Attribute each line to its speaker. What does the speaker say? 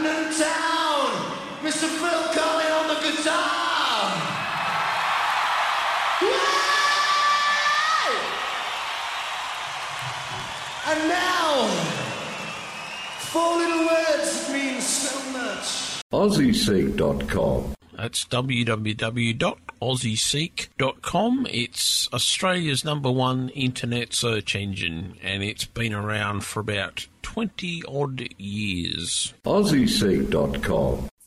Speaker 1: Camden Town, Mr. Phil Collin on the guitar. Yay! And now, 4 little words that mean so much.
Speaker 2: AussieSeek.com.
Speaker 3: That's www.aussieseek.com. It's Australia's #1 internet search engine, and it's been around for about 20-odd years.
Speaker 2: AussieSeek.com.